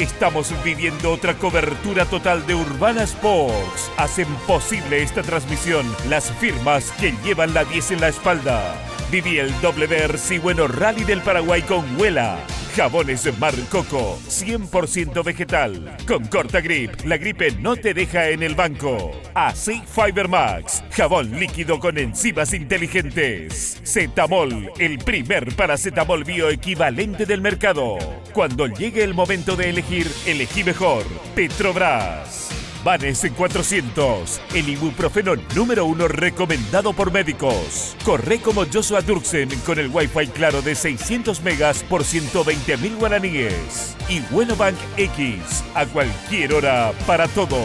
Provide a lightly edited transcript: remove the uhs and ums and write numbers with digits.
Estamos viviendo otra cobertura total de Urbana Sports. Hacen posible esta transmisión las firmas que llevan la 10 en la espalda. Viví el WRC Bueno Rally del Paraguay con Huela. Jabones Mar Coco, 100% vegetal. Con corta grip, la gripe no te deja en el banco. Así Fiber Max, jabón líquido con enzimas inteligentes. Zetamol, el primer paracetamol bioequivalente del mercado. Cuando llegue el momento de elegir, elegí mejor. Petrobras. Vanes en 400, el ibuprofeno número 1 recomendado por médicos. Corre como Joshua Durksen con el Wi-Fi claro de 600 megas por 120.000 guaraníes. Y Buenobank X, a cualquier hora, para todo.